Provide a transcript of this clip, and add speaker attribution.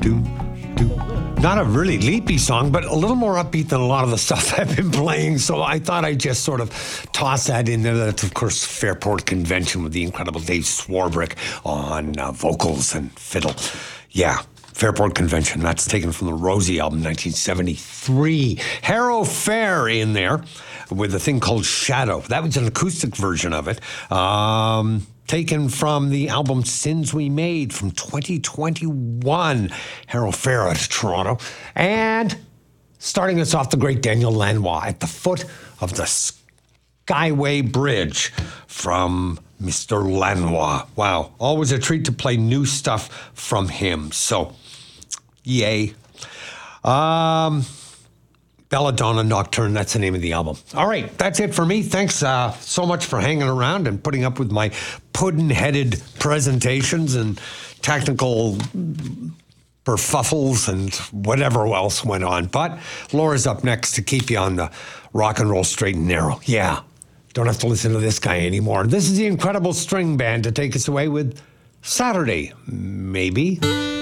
Speaker 1: Not a really leapy song, but a little more upbeat than a lot of the stuff I've been playing. So I thought I'd just sort of toss that in there. That's, of course, Fairport Convention with the incredible Dave Swarbrick on vocals and fiddle. Yeah, Fairport Convention. That's taken from the Rosie album, 1973. Harrow Fair in there with a thing called Shadow. That was an acoustic version of it. Taken from the album Sins We Made from 2021. Harrow Fair out of Toronto. And starting us off, the great Daniel Lanois at the foot of the Skyway Bridge from Mr. Lanois. Wow. Always a treat to play new stuff from him. So, yay. Belladonna Nocturne, that's the name of the album. All right, that's it for me. Thanks so much for hanging around and putting up with my puddin-headed presentations and technical kerfuffles and whatever else went on. But Laura's up next to keep you on the rock and roll straight and narrow. Yeah, don't have to listen to this guy anymore. This is the Incredible String Band to take us away with Saturday, maybe.